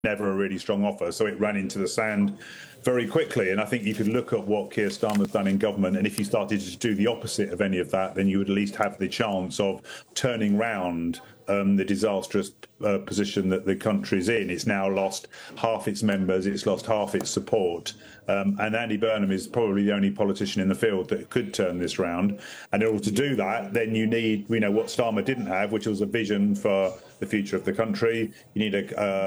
never a really strong offer, so it ran into the sand very quickly. And I think you could look at what Keir Starmer's done in government, and if you started to do the opposite of any of that, then you would at least have the chance of turning round the disastrous position that the country's in. It's now lost half its members, it's lost half its support, and Andy Burnham is probably the only politician in the field that could turn this round. And in order to do that, then you need, what Starmer didn't have, which was a vision for the future of the country. You need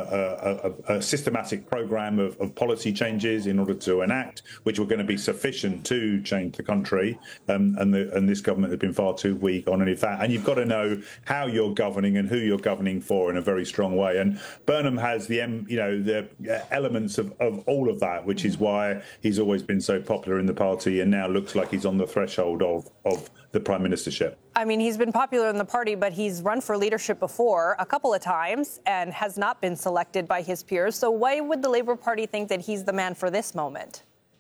a systematic programme of policy changes in order to enact, which were going to be sufficient to change the country. And this government has been far too weak on any of that. And you've got to know how you're governing and who you're governing for in a very strong way. And Burnham has the elements of all of that, which is why he's always been so popular in the party and now looks like he's on the threshold of the prime ministership. I mean, he's been popular in the party, but he's run for leadership before a couple of times and has not been selected by his peers. So why would the Labour Party think that he's the man for this moment?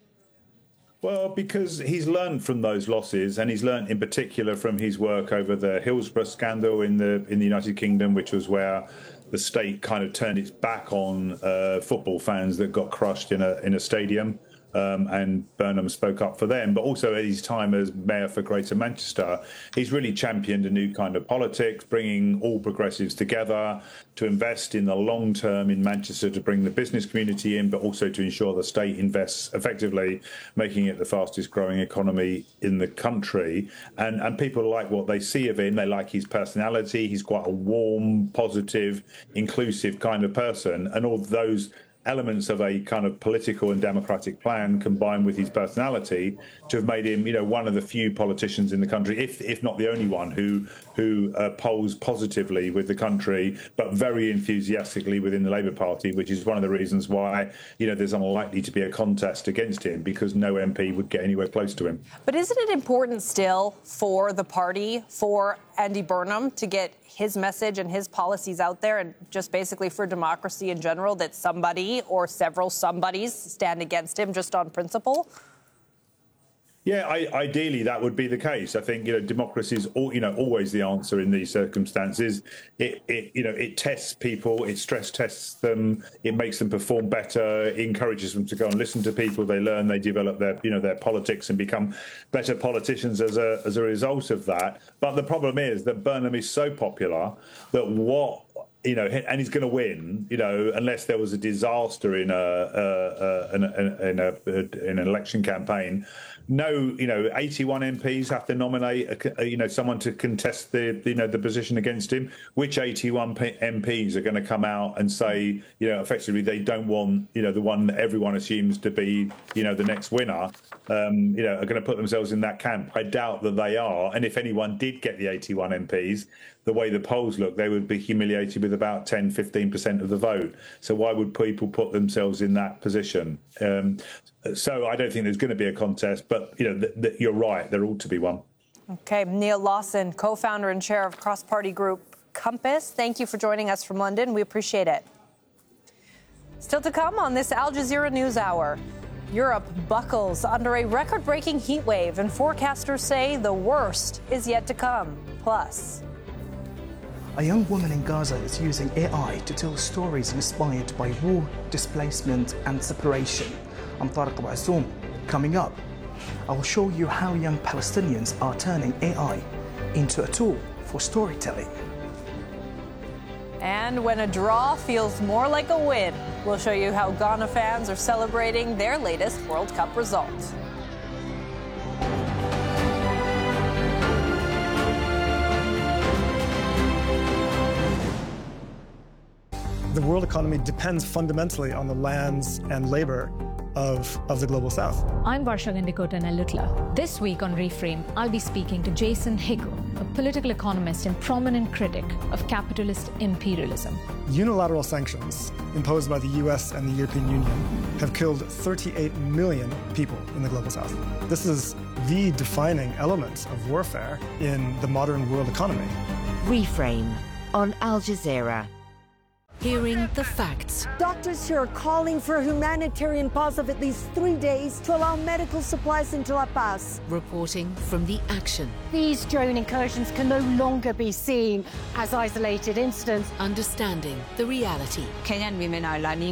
Well, because he's learned from those losses, and he's learned in particular from his work over the Hillsborough scandal in the United Kingdom, which was where the state kind of turned its back on football fans that got crushed in a stadium. And Burnham spoke up for them, but also at his time as Mayor for Greater Manchester, he's really championed a new kind of politics, bringing all progressives together to invest in the long term in Manchester, to bring the business community in, but also to ensure the state invests effectively, making it the fastest growing economy in the country. And people like what they see of him. They like his personality. He's quite a warm, positive, inclusive kind of person, and all those elements of a kind of political and democratic plan combined with his personality to have made him, one of the few politicians in the country, if not the only one, who polls positively with the country, but very enthusiastically within the Labour Party, which is one of the reasons why, there's unlikely to be a contest against him, because no MP would get anywhere close to him. But isn't it important still for the party, for Andy Burnham, to get his message and his policies out there, and just basically for democracy in general, that somebody or several somebodies stand against him just on principle? Yeah, ideally that would be the case. I think democracy is always the answer in these circumstances. It tests people, it stress tests them, it makes them perform better, it encourages them to go and listen to people. They learn, they develop their politics and become better politicians as a result of that. But the problem is that Burnham is so popular that and he's going to win, unless there was a disaster in an election campaign. No, 81 MPs have to nominate, someone to contest the position against him. Which 81 MPs are going to come out and say, effectively they don't want, the one that everyone assumes to be, the next winner, are going to put themselves in that camp? I doubt that they are. And if anyone did get the 81 MPs, the way the polls look, they would be humiliated with about 10, 15% of the vote. So why would people put themselves in that position? So I don't think there's going to be a contest, but you're right, there ought to be one. Okay, Neil Lawson, co-founder and chair of cross-party group Compass. Thank you for joining us from London. We appreciate it. Still to come on this Al Jazeera News Hour. Europe buckles under a record-breaking heat wave, and forecasters say the worst is yet to come. Plus, a young woman in Gaza is using AI to tell stories inspired by war, displacement and separation. I'm Tariq Azoum. Coming up, I will show you how young Palestinians are turning AI into a tool for storytelling. And when a draw feels more like a win, we'll show you how Ghana fans are celebrating their latest World Cup result. The world economy depends fundamentally on the lands and labor of the Global South. I'm Varsha Gandikota Nalutla. This week on Reframe, I'll be speaking to Jason Hickel, a political economist and prominent critic of capitalist imperialism. Unilateral sanctions imposed by the US and the European Union have killed 38 million people in the Global South. This is the defining element of warfare in the modern world economy. Reframe on Al Jazeera. Hearing the facts. Doctors here are calling for a humanitarian pause of at least 3 days to allow medical supplies into La Paz. Reporting from the action. These drone incursions can no longer be seen as isolated incidents. Understanding the reality. Kenyan women are learning